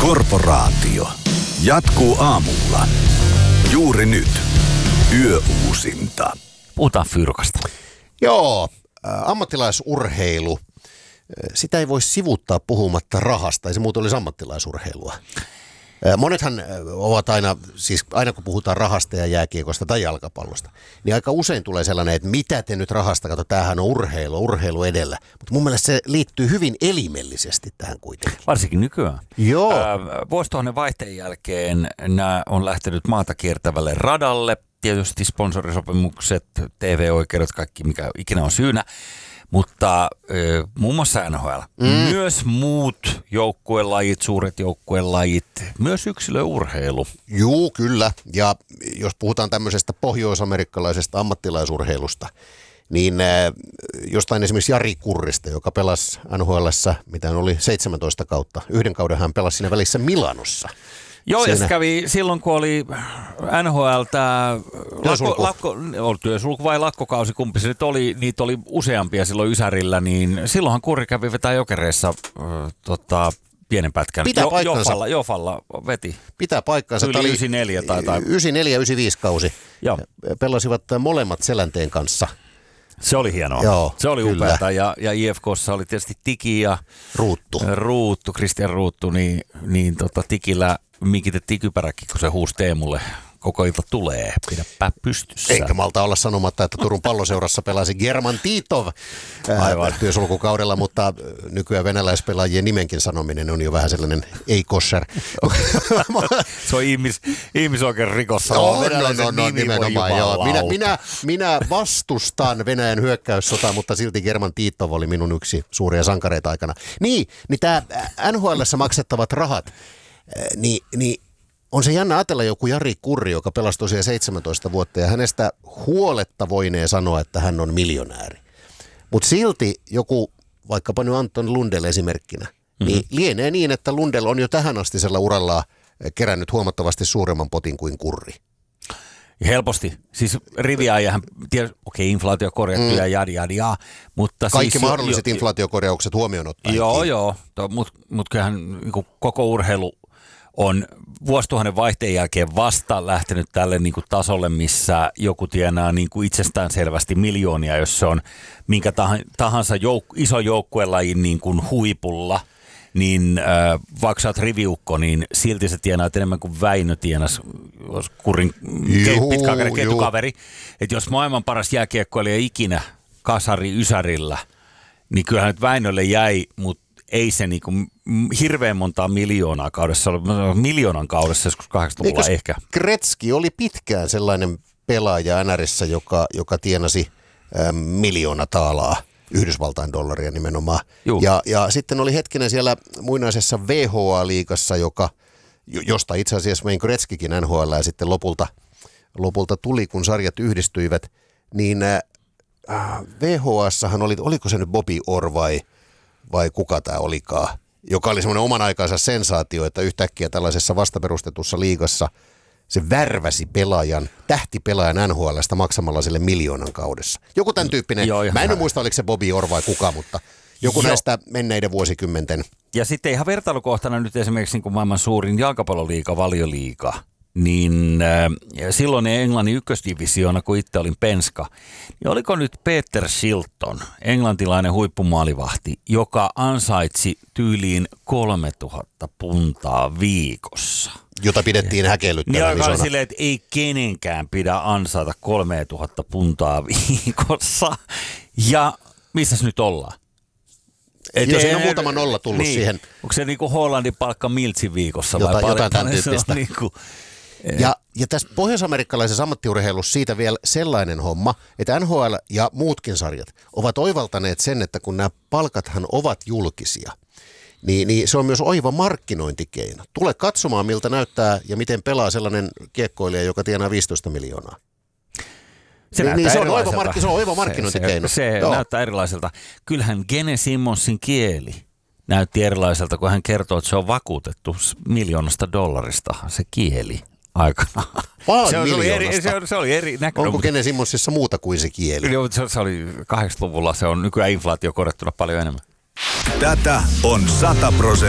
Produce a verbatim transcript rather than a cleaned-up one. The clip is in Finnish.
Korporaatio jatkuu aamulla. Juuri nyt. Yöuusinta. Puhutaan fyrkasta. Joo, ammattilaisurheilu. Sitä ei voi sivuuttaa puhumatta rahasta, ei se muuten olisi ammattilaisurheilua. Monethan ovat aina, siis aina kun puhutaan rahasta ja jääkiekosta tai jalkapallosta, niin aika usein tulee sellainen, että mitä te nyt rahasta, kato, tämähän on urheilu, urheilu edellä. Mutta mun mielestä se liittyy hyvin elimellisesti tähän kuitenkin. Varsinkin nykyään. Joo. Äh, vuosituhannen vaihteen jälkeen nämä on lähtenyt maata kiertävälle radalle. Tietysti sponsorisopimukset, T V-oikeudet, kaikki mikä ikinä on syynä. Mutta ö, muun muassa N H L, mm. myös muut joukkuelajit, suuret joukkuelajit, myös yksilöurheilu. Juu, kyllä. Ja jos puhutaan tämmöisestä pohjoisamerikkalaisesta ammattilaisurheilusta, niin äh, jostain esimerkiksi Jari Kurrista, joka pelasi N H L:ssä, mitä oli seitsemäntoista kautta. Yhden kauden hän pelasi siinä välissä Milanossa. Joo, Siinä. ja se kävi silloin, kun oli N H L tämä lakko, lakko, työsulku vai lakkokausi, kumpi se nyt oli, niitä oli useampia silloin Ysärillä, niin silloinhan Kurri kävi vetää Jokereissa äh, tota, pienen pätkän. Pitää jo, paikkansa. Jofalla, Jofalla veti. Pitää paikkansa. Yli yhdeksänkymmentäneljä tai tai. yhdeksänkymmentäneljä yhdeksänkymmentäviisi kausi. Joo. Pelasivat molemmat Selänteen kanssa. Se oli hienoa. Joo, se oli kyllä. upeata ja, ja I F K:ssa oli tietysti Tiki ja Ruuttu. Ruuttu, Kristian Ruuttu, niin, niin tota, Tikillä mikitettiin kypäräkin, kun se huusi Teemulle. Koko ilta tulee, pidäpä pystyssä. Eikä malta olla sanomatta, että Turun Palloseurassa pelasi German Titov äh, työsulkukaudella, mutta nykyään venäläispelaajien nimenkin sanominen on jo vähän sellainen ei-kosher. Se on ihmis, ihmisoikeuden rikossa. No, no, no, no, nimenomaan, joo. Minä, minä, minä vastustan Venäjän hyökkäyssotaa, mutta silti German Titov oli minun yksi suuria sankareita aikana. Niin, niin tämä N H L:ssä maksettavat rahat, niin, niin on se jännä ajatella joku Jari Kurri, joka pelasi tosiaan seitsemäntoista vuotta ja hänestä huoletta voinee sanoa, että hän on miljonääri. Mutta silti joku, vaikkapa nyt Anton Lundell esimerkkinä, mm-hmm. niin lienee niin, että Lundell on jo tähän astisella urallaan kerännyt huomattavasti suuremman potin kuin Kurri. Helposti. Siis riviäjähän, okei, okay, inflaatio korjattu mm. ja jadi jadi ja, mutta kaikki siis mahdolliset jo, inflaatiokorjaukset huomioon ottaen. Joo, joo, mutta mut kyllähän niin koko urheilu on vuosituhannen vaihteen jälkeen vasta lähtenyt tälle niin kuin tasolle, missä joku tienaa niin kuin itsestään selvästi miljoonia, jos se on minkä tahansa jouk- iso joukkuelajin niin kuin huipulla, niin äh, vaikka sä oot riviukko, niin silti se tienaat enemmän kuin Väinö tienas, Kurrin pitkäaikainen kettukaveri. Että jos maailman paras jääkiekkoilija ikinä kasari Ysärillä, niin kyllähän nyt Väinölle jäi, mutta ei se niinku hirveän montaa miljoonaa kaudessa, miljoonan kaudessa joskus kahdeksankymmentäluvulla ehkä. Gretzky oli pitkään sellainen pelaaja N R:ssä, joka, joka tienasi äh, miljoona taalaa, Yhdysvaltain dollaria nimenomaan. Ja, ja sitten oli hetkinen siellä muinaisessa V H A-liigassa, joka, josta itse asiassa Wayne Gretzkykin N H L ja sitten lopulta, lopulta tuli, kun sarjat yhdistyivät, niin äh, V H A:ssahan oli, oliko se nyt Bobby Orr vai vai kuka tämä olikaan, joka oli semmoinen oman aikansa sensaatio, että yhtäkkiä tällaisessa vastaperustetussa liigassa se värväsi pelaajan, tähtipelaajan N H L:stä maksamalla sille miljoonan kaudessa. Joku tämän tyyppinen, Joo, mä en nyt muista, oliko se Bobby Orr vai kuka, mutta joku Joo. näistä menneiden vuosikymmenten. Ja sitten ihan vertailukohtana nyt esimerkiksi niin kuin maailman suurin jalkapalloliiga, Valioliiga, niin äh, silloin Englannin ykkösdivisioona, kun itse olin penska, niin oliko nyt Peter Shilton, englantilainen huippumaalivahti, joka ansaitsi tyyliin kolmetuhatta puntaa viikossa. Jota pidettiin häkellyttävän niin, isona. Niin silleen, että ei kenenkään pidä ansaita kolmetuhatta puntaa viikossa. Ja missäs nyt ollaan? Et Joo, siinä on muutama nolla tullut niin, siihen. Onko se niin kuin Hollandin palkka miltsin viikossa? Jota, vai jotain tämän tyyppistä. Niin kuin, ja, ja tässä pohjoisamerikkalaisessa ammattiurheilussa siitä vielä sellainen homma, että N H L ja muutkin sarjat ovat oivaltaneet sen, että kun nämä palkathan ovat julkisia, niin, niin se on myös oiva markkinointikeino. Tule katsomaan, miltä näyttää ja miten pelaa sellainen kiekkoilija, joka tienaa viisitoista miljoonaa. Se, niin, niin se, on oiva mark- se on oiva markkinointikeino. Se, se, se näyttää erilaiselta. Kyllähän Gene Simmonsin kieli näytti erilaiselta, kun hän kertoo, että se on vakuutettu miljoonasta dollarista, se kieli aikana. Vaan se, miljoonasta. Oli eri, se, se oli eri näköinen. Onko Gene Simmonsissa muuta kuin se kieli? Joo, se, se oli kahdeksankymmentäluvulla, se on nykyään inflaatio korjattuna paljon enemmän. Tätä on sata prosenttia.